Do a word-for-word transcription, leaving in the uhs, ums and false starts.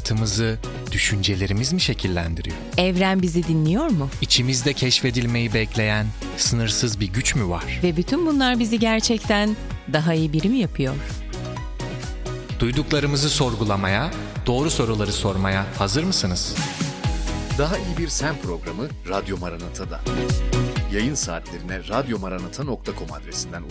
hayatımızı düşüncelerimiz mi şekillendiriyor? Evren bizi dinliyor mu? İçimizde keşfedilmeyi bekleyen sınırsız bir güç mü var? Ve bütün bunlar bizi gerçekten daha iyi biri mi yapıyor? Duyduklarımızı sorgulamaya, doğru soruları sormaya hazır mısınız? Daha iyi bir sen programı Radyo Maranata'da. Yayın saatlerine radyomaranata nokta com adresinden